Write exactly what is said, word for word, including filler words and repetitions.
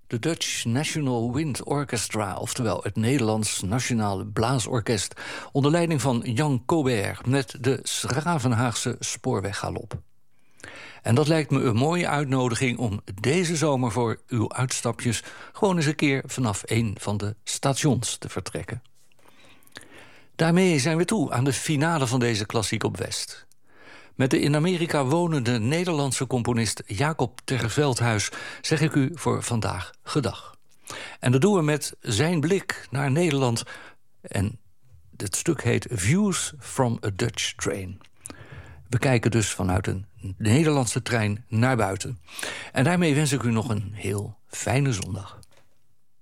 De Dutch National Wind Orchestra, oftewel het Nederlands Nationale Blaasorkest, onder leiding van Jan Cobert met de 's-Gravenhaagse Spoorweggalop. En dat lijkt me een mooie uitnodiging om deze zomer voor uw uitstapjes gewoon eens een keer vanaf een van de stations te vertrekken. Daarmee zijn we toe aan de finale van deze Klassiek op West. Met de in Amerika wonende Nederlandse componist Jacob ter Veldhuis zeg ik u voor vandaag gedag. En dat doen we met zijn blik naar Nederland. En het stuk heet Views from a Dutch Train. We kijken dus vanuit een Nederlandse trein naar buiten. En daarmee wens ik u nog een heel fijne zondag.